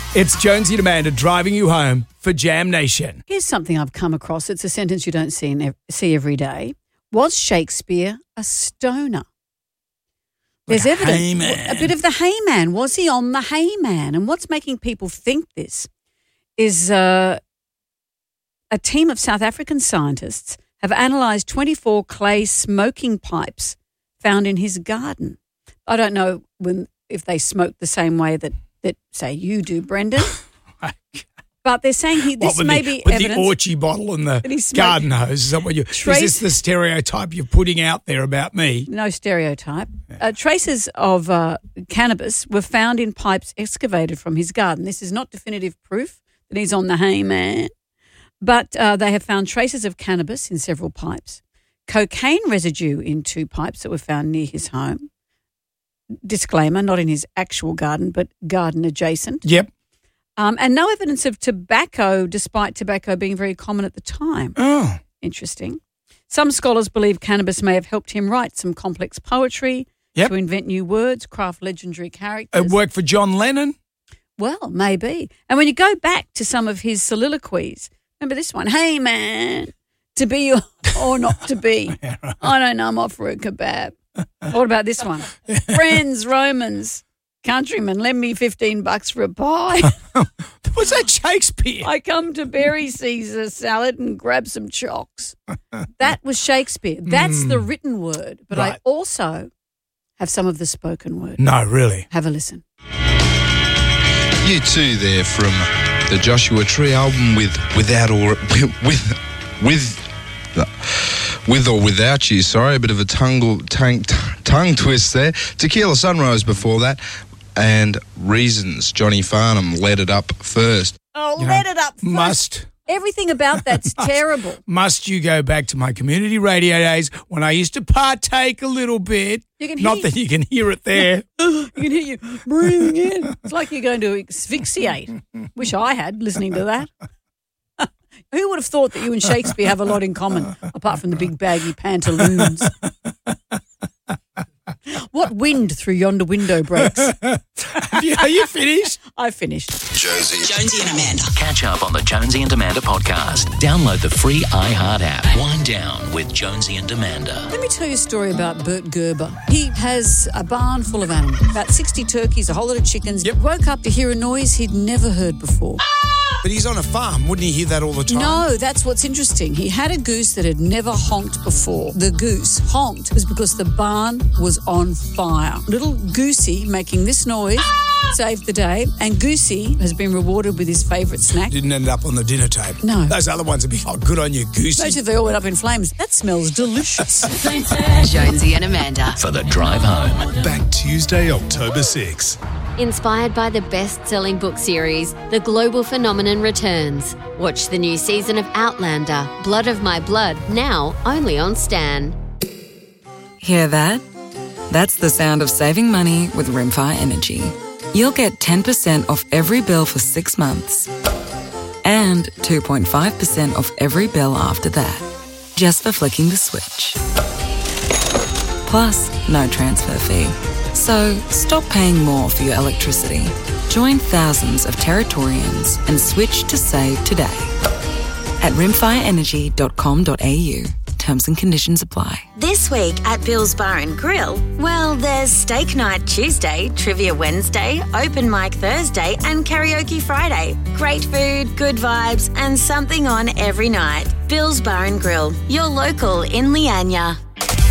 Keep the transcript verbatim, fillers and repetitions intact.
It's Jonesy and Amanda driving you home for Jam Nation. Here's something I've come across. It's a sentence you don't see, in ev- see every day. Was Shakespeare a stoner? There's Like a evidence. hayman. A bit of the hayman. Was he on the hayman? And what's making people think this is uh, a team of South African scientists have analysed twenty-four clay smoking pipes found in his garden. I don't know when if they smoke the same way that, that say, you do, Brendan. But they're saying he, this What, with may the, be with evidence. the orchie bottle and That he the smoked- garden hose. Is that what you? Trace- Is this the stereotype you're putting out there about me? No stereotype. Uh, traces of uh, cannabis were found in pipes excavated from his garden. This is not definitive proof that he's on the hayman, but uh, they have found traces of cannabis in several pipes, cocaine residue in two pipes that were found near his home. Disclaimer, not in his actual garden, but garden adjacent. Yep. Um, and no evidence of tobacco, despite tobacco being very common at the time. Oh. Interesting. Some scholars believe cannabis may have helped him write some complex poetry, Yep. to invent new words, craft legendary characters. It worked for John Lennon. Well, maybe. And when you go back to some of his soliloquies, remember this one, hey, man, to be or, or not to be. Yeah, right. I don't know, I'm off for a kebab. What about this one? Friends, Romans, countrymen, lend me fifteen bucks for a pie. Was that Shakespeare? I come to bury Caesar salad and grab some chocks. That was Shakespeare. That's the written word. But I Right. also have some of the spoken word. No, really. Have a listen. You too there from the Joshua Tree album with Without or with with with or without you. Sorry, a bit of a tongue tongue, tongue twist there. Tequila Sunrise before that, and Reasons. Johnny Farnham led it up first. Oh, You let know, it up first. Must. Everything about that's terrible. Must you go back to my community radio days when I used to partake a little bit? You can Not hear- that you can hear it there. You can hear you breathing in. It's like you're going to asphyxiate. Wish I had listening to that. Who would have thought that you and Shakespeare have a lot in common, apart from the big baggy pantaloons? What wind through yonder window breaks? Have you, are you finished? I finished. Jonesy. Jonesy and Amanda. Catch up on the Jonesy and Amanda podcast. Download the free iHeart app. Wind down with Jonesy and Amanda. Let me tell you a story about Bert Gerber. He has a barn full of animals, about sixty turkeys, a whole lot of chickens. Yep. He woke up to hear a noise he'd never heard before. But he's on a farm. Wouldn't he hear that all the time? No, that's what's interesting. He had a goose that had never honked before. The goose honked was because the barn was on fire. Little Goosey making this noise saved the day, and Goosey has been rewarded with his favourite snack. Didn't end up on the dinner table. No. Those other ones would be, oh, good on you, Goosey. Imagine if they all went up in flames. That smells delicious. Jonesy and Amanda. For the drive home. Back Tuesday, October sixth. Inspired by the best-selling book series, The Global Phenomenon returns. Watch the new season of Outlander, Blood of My Blood, now only on Stan. Hear that? That's the sound of saving money with Rimfire Energy. You'll get ten percent off every bill for six months and two point five percent off every bill after that, just for flicking the switch. Plus, no transfer fee. So stop paying more for your electricity. Join thousands of Territorians and switch to save today at rimfire energy dot com dot a u. Terms and conditions apply. This week at Bill's Bar and Grill, well, there's Steak Night Tuesday, Trivia Wednesday, Open Mic Thursday, and Karaoke Friday. Great food, good vibes, and something on every night. Bill's Bar and Grill, your local in Leanya.